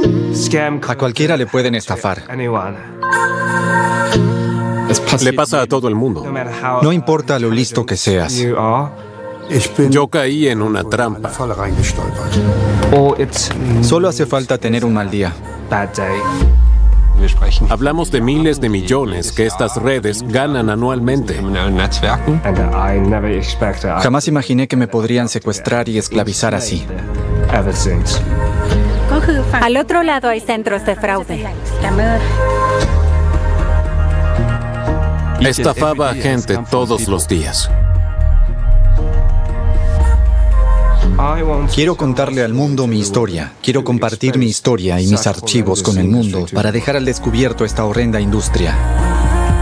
A cualquiera le pueden estafar. Le pasa a todo el mundo. No importa lo listo que seas. Yo caí en una trampa. Solo hace falta tener un mal día. Hablamos de miles de millones que estas redes ganan anualmente. Jamás imaginé que me podrían secuestrar y esclavizar así. Al otro lado hay centros de fraude. Estafaba a gente todos los días. Quiero contarle al mundo mi historia. Quiero compartir mi historia y mis archivos con el mundo para dejar al descubierto esta horrenda industria.